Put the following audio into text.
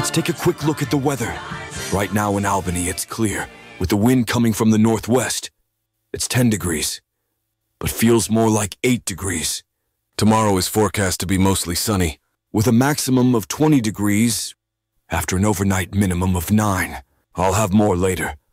Let's take a quick look at the weather. Right now in Albany, it's clear, with the wind coming from the northwest. It's 10 degrees, but feels more like 8 degrees. Tomorrow is forecast to be mostly sunny, with a maximum of 20 degrees after an overnight minimum of 9. I'll have more later.